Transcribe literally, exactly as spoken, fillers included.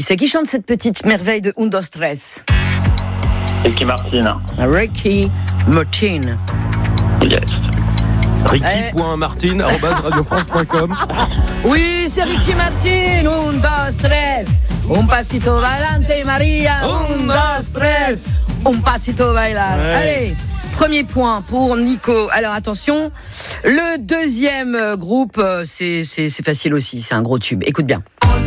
Qui c'est qui chante cette petite merveille de Un, Dos, Tres? Ricky Martin. Ricky Martin. Yes. Ricky.martin arobase radiofrance point com. Oui, c'est Ricky Martin. Un, dos, tres. Un pasito bailante, Maria. Un, dos, tres. Un pasito bailar. Ouais. Allez, premier point pour Nico. Alors attention, le deuxième groupe, c'est, c'est, c'est facile aussi. C'est un gros tube. Écoute bien.